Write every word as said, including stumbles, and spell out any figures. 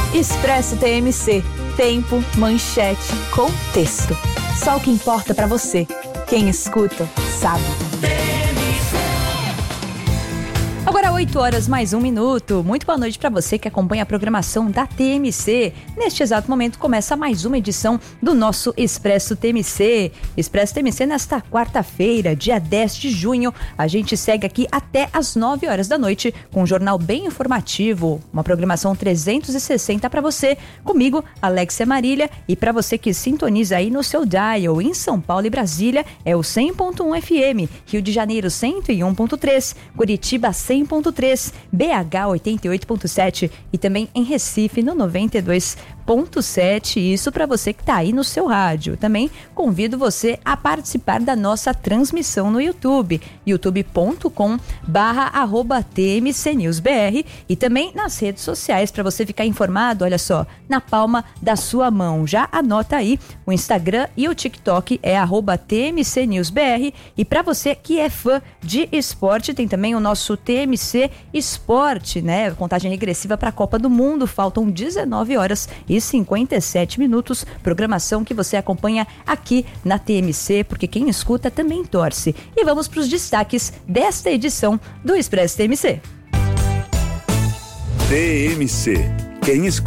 Expresso T M C. Tempo, manchete, contexto. Só o que importa pra você. Quem escuta, sabe. Agora oito horas mais um minuto. Muito boa noite para você que acompanha a programação da T M C. Neste exato momento começa mais uma edição do nosso Expresso T M C. Expresso T M C nesta quarta-feira, dia dez de junho. A gente segue aqui até às nove horas da noite com um jornal bem informativo, uma programação trezentos e sessenta para você, comigo, Alexia Marília, e para você que sintoniza aí no seu dial em São Paulo e Brasília, é o cem ponto um F M, Rio de Janeiro cento e um ponto três, Curitiba cem ponto três, B H oitenta e oito ponto sete e também em Recife no noventa e dois ponto sete, isso para você que está aí no seu rádio. Também convido você a participar da nossa transmissão no YouTube, youtube ponto com barra arroba T M C News B R, e também nas redes sociais para você ficar informado, olha só, na palma da sua mão. Já anota aí, o Instagram e o TikTok é arroba T M C News B R, e para você que é fã de esporte, tem também o nosso T M C Esporte, né? Contagem regressiva para a Copa do Mundo, faltam dezenove horas e cinquenta e sete minutos, programação que você acompanha aqui na T M C, porque quem escuta também torce. E vamos para os destaques desta edição do Expresso T M C. T M C, quem escuta